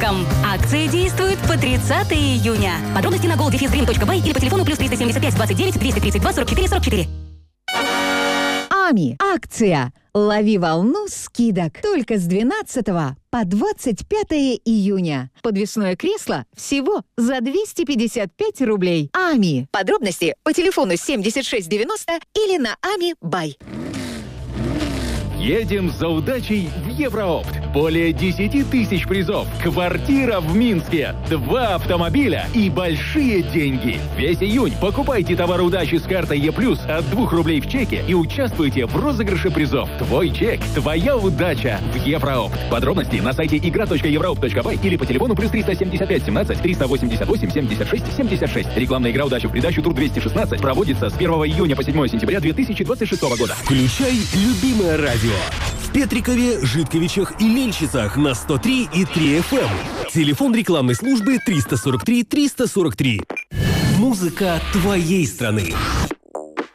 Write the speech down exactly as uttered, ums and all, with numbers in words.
подарком. Акция действует по тридцатого июня. Подробности на gold дефис дрим точка бай или по телефону плюс триста семьдесят пять двадцать девять двести тридцать два сорок четыре сорок четыре. АМИ. Акция. Лови волну скидок. Только с двенадцатого по двадцать пятое июня. Подвесное кресло всего за двести пятьдесят пять рублей. АМИ. Подробности по телефону семьдесят шесть девяносто или на ами бай. Едем за удачей в Евроопт. Более десять тысяч призов. Квартира в Минске. Два автомобиля и большие деньги. Весь июнь покупайте товары удачи с картой Е+, от двух рублей в чеке и участвуйте в розыгрыше призов. Твой чек, твоя удача в Евроопт. Подробности на сайте игра точка евроопт точка бай или по телефону плюс триста семьдесят пять семнадцать триста восемьдесят восемь семьдесят шесть семьдесят шесть. Рекламная игра «Удача в придачу тур двести шестнадцать» проводится с первого июня по седьмое сентября две тысячи двадцать шестого года. Включай любимое радио. В Петрикове, Житковичах и Мельчицах на сто три и три эф эм. Телефон рекламной службы триста сорок три триста сорок три. Музыка твоей страны.